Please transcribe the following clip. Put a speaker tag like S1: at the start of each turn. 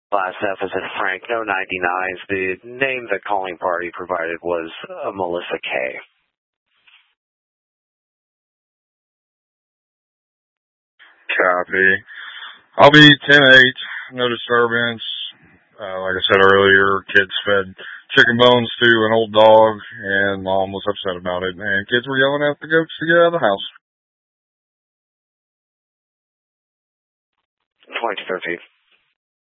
S1: Last F is at Frank, no 99s. The name the calling party provided was Melissa K.
S2: Copy. I'll be 10-8, no disturbance. Like I said earlier, kids fed chicken bones to an old dog, and Mom was upset about it, and kids were yelling at the goats to get out of the house.
S1: 2013.